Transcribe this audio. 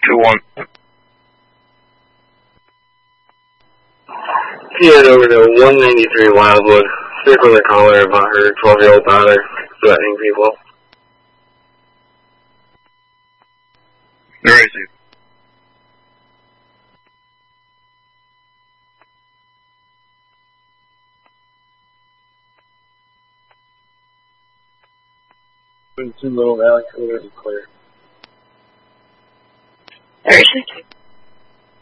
2-1. He head over to 193 Wildwood. Speak with a caller about her 12-year-old daughter threatening people. Where is he? Too little, Alex. Clear. Where is he?